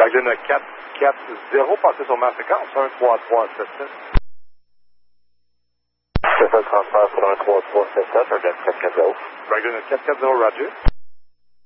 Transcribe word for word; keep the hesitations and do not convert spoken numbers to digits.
Bragdon a quatre quatre zéro, passez sur ma fréquence, un trois trois sept sept. C'est un transfert sur un trois trois sept sept, un quatre quatre zéro. Bragdon a quatre quatre zéro, Roger.